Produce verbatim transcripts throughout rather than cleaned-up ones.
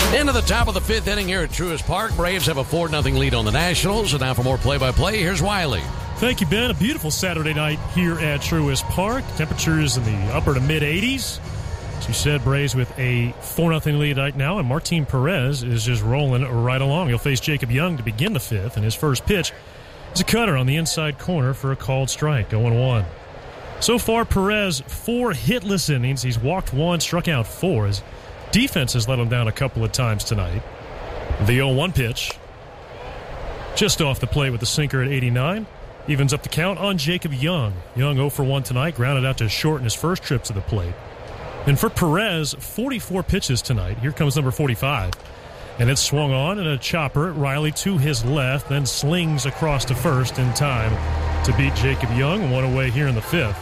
Into the top of the fifth inning here at Truist Park. Braves have a four nothing lead on the Nationals. And now for more play-by-play, here's Wiley. Thank you, Ben. A beautiful Saturday night here at Truist Park. Temperatures in the upper to mid-eighties. As you said, Braves with a four nothing lead right now, and Martin Perez is just rolling right along. He'll face Jacob Young to begin the fifth, and his first pitch is a cutter on the inside corner for a called strike, oh one. So far, Perez, four hitless innings. He's walked one, struck out four. His defense has let him down a couple of times tonight. The oh one pitch, just off the plate with the sinker at eighty-nine. Evens up the count on Jacob Young. Young oh for one tonight, grounded out to short in his first trip to the plate. And for Perez, forty-four pitches tonight. Here comes number forty-five. And it's swung on and a chopper. Riley to his left, then slings across to first in time to beat Jacob Young. One away here in the fifth.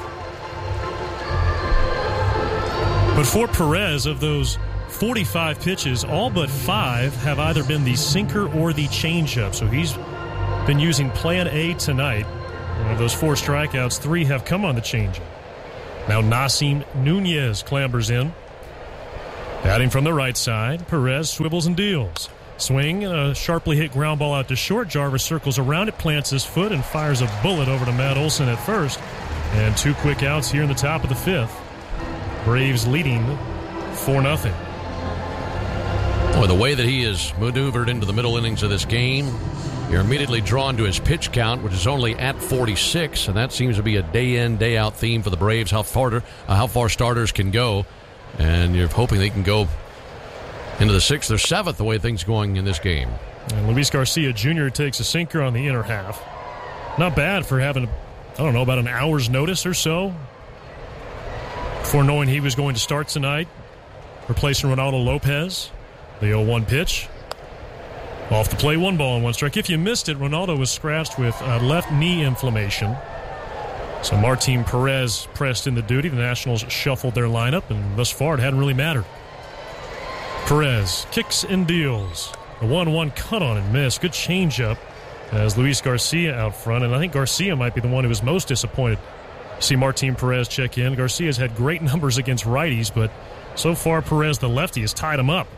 But for Perez, of those forty-five pitches, all but five have either been the sinker or the changeup. So he's been using plan A tonight. One of those four strikeouts, three have come on the changeup. Now Nasim Nunez clambers in. Batting from the right side, Perez swivels and deals. Swing, a sharply hit ground ball out to short. Jarvis circles around it, plants his foot, and fires a bullet over to Matt Olson at first. And two quick outs here in the top of the fifth. Braves leading four nothing. Boy, the way that he has maneuvered into the middle innings of this game, you're immediately drawn to his pitch count, which is only at forty-six, and that seems to be a day-in, day-out theme for the Braves, how far, uh, how far starters can go. And you're hoping they can go into the sixth or seventh the way things are going in this game. And Luis Garcia Junior takes a sinker on the inner half. Not bad for having, I don't know, about an hour's notice or so before knowing he was going to start tonight, replacing Ronaldo Lopez. The oh one pitch. Off the play, one ball and one strike. If you missed it, Ronaldo was scratched with uh, left knee inflammation. So Martin Perez pressed in the duty. The Nationals shuffled their lineup, and thus far it hadn't really mattered. Perez kicks and deals. A one one cut on and miss. Good changeup as Luis Garcia out front, and I think Garcia might be the one who was most disappointed. See Martin Perez check in. Garcia's had great numbers against righties, but so far Perez, the lefty, has tied him up.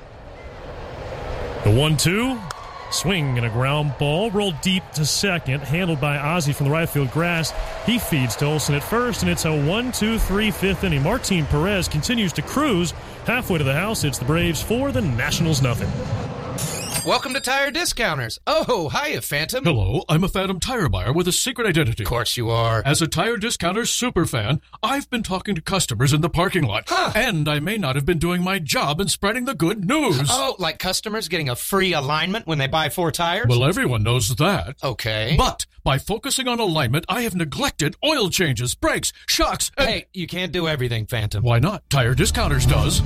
The one two. Swing and a ground ball, rolled deep to second, handled by Ozzie from the right field grass. He feeds to Olson at first, and it's a one two three fifth inning. Martin Perez continues to cruise. Halfway to the house, it's the Braves four, the Nationals nothing. Welcome to Tire Discounters. Oh, hiya, Phantom. Hello, I'm a Phantom tire buyer with a secret identity. Of course you are. As a Tire Discounters superfan, I've been talking to customers in the parking lot. Huh. And I may not have been doing my job in spreading the good news. Oh, like customers getting a free alignment when they buy four tires? Well, everyone knows that. Okay. But by focusing on alignment, I have neglected oil changes, brakes, shocks, and... Hey, you can't do everything, Phantom. Why not? Tire Discounters does.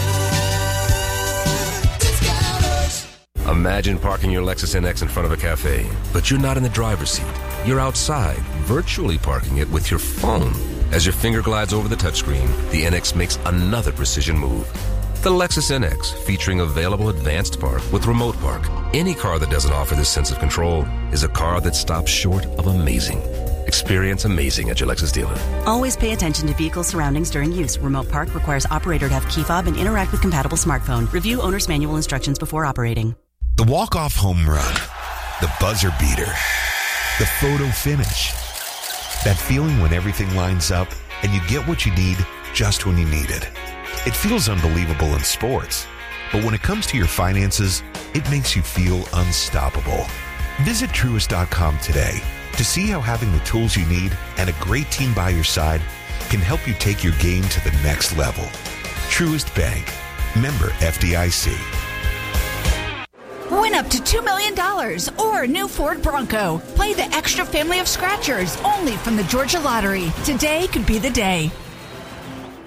Imagine parking your Lexus N X in front of a cafe, but you're not in the driver's seat. You're outside, virtually parking it with your phone. As your finger glides over the touchscreen, the N X makes another precision move. The Lexus N X, featuring available advanced park with remote park. Any car that doesn't offer this sense of control is a car that stops short of amazing. Experience amazing at your Lexus dealer. Always pay attention to vehicle surroundings during use. Remote park requires operator to have key fob and interact with compatible smartphone. Review owner's manual instructions before operating. The walk-off home run, the buzzer beater, the photo finish. That feeling when everything lines up and you get what you need just when you need it. It feels unbelievable in sports, but when it comes to your finances, it makes you feel unstoppable. Visit Truist dot com today to see how having the tools you need and a great team by your side can help you take your game to the next level. Truist Bank. Member F D I C. Win up to two million dollars or a new Ford Bronco. Play the extra family of scratchers only from the Georgia Lottery. Today could be the day.